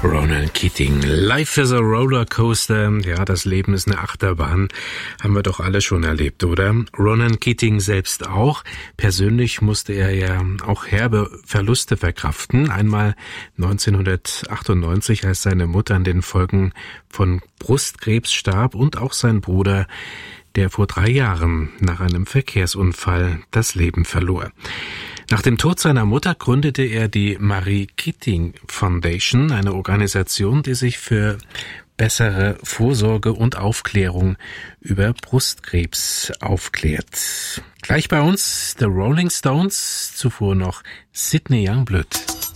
Ronan Keating. Life is a Rollercoaster. Ja, das Leben ist eine Achterbahn. Haben wir doch alle schon erlebt, oder? Ronan Keating selbst auch. Persönlich musste er ja auch herbe Verluste verkraften. Einmal 1998, als seine Mutter an den Folgen von Brustkrebs starb, und auch sein Bruder, der vor 3 Jahren nach einem Verkehrsunfall das Leben verlor. Nach dem Tod seiner Mutter gründete er die Marie Keating Foundation, eine Organisation, die sich für bessere Vorsorge und Aufklärung über Brustkrebs aufklärt. Gleich bei uns The Rolling Stones, zuvor noch Sidney Youngblood.